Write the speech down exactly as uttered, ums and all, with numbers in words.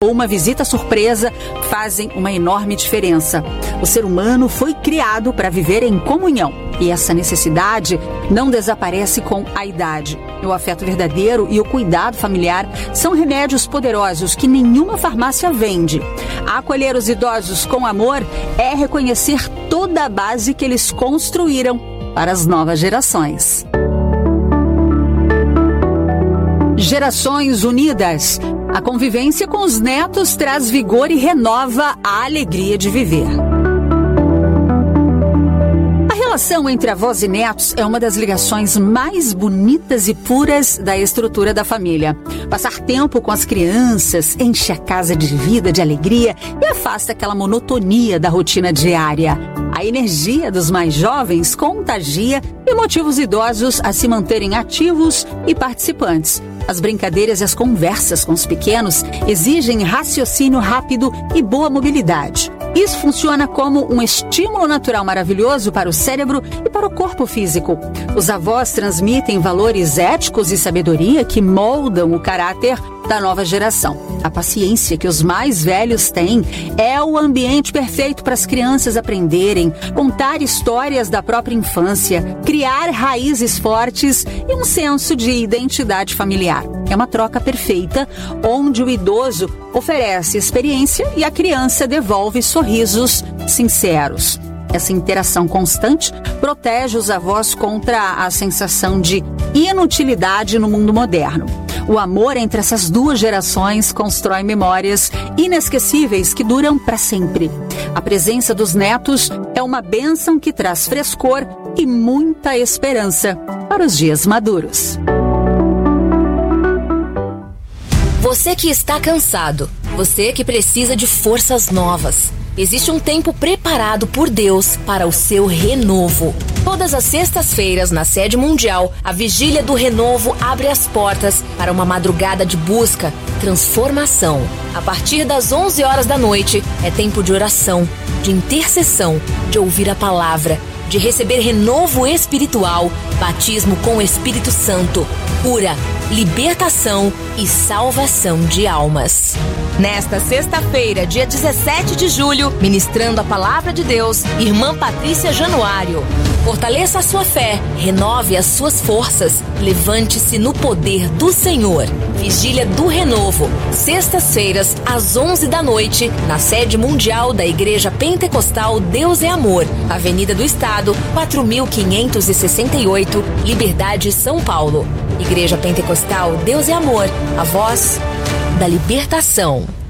ou uma visita surpresa fazem uma enorme diferença. O ser humano foi criado para viver em comunhão e essa necessidade não desaparece com a idade. O afeto verdadeiro e o cuidado familiar são remédios poderosos que nenhuma farmácia vende. Acolher os idosos com amor é reconhecer toda a base que eles construíram para as novas gerações. Gerações unidas. A convivência com os netos traz vigor e renova a alegria de viver. A relação entre avós e netos é uma das ligações mais bonitas e puras da estrutura da família. Passar tempo com as crianças enche a casa de vida, de alegria e afasta aquela monotonia da rotina diária. A energia dos mais jovens contagia e motiva os idosos a se manterem ativos e participantes. As brincadeiras e as conversas com os pequenos exigem raciocínio rápido e boa mobilidade. Isso funciona como um estímulo natural maravilhoso para o cérebro e para o corpo físico. Os avós transmitem valores éticos e sabedoria que moldam o caráter da nova geração. A paciência que os mais velhos têm é o ambiente perfeito para as crianças aprenderem, contar histórias da própria infância, criar raízes fortes e um senso de identidade familiar. É uma troca perfeita, onde o idoso oferece experiência e a criança devolve sorrisos sinceros. Essa interação constante protege os avós contra a sensação de inutilidade no mundo moderno. O amor entre essas duas gerações constrói memórias inesquecíveis que duram para sempre. A presença dos netos é uma bênção que traz frescor e muita esperança para os dias maduros. Você que está cansado, você que precisa de forças novas. Existe um tempo preparado por Deus para o seu renovo. Todas as sextas-feiras, na sede mundial, a Vigília do Renovo abre as portas para uma madrugada de busca, transformação. A partir das onze horas da noite, é tempo de oração, de intercessão, de ouvir a palavra, de receber renovo espiritual, batismo com o Espírito Santo, cura, libertação e salvação de almas. Nesta sexta-feira, dia dezessete de julho, ministrando a Palavra de Deus, Irmã Patrícia Januário. Fortaleça a sua fé, renove as suas forças, levante-se no poder do Senhor. Vigília do Renovo, sextas-feiras, às onze da noite, na sede mundial da Igreja Pentecostal Deus é Amor, Avenida do Estado, quatro mil quinhentos e sessenta e oito, Liberdade, São Paulo. Igreja Pentecostal Deus é Amor, a voz da libertação.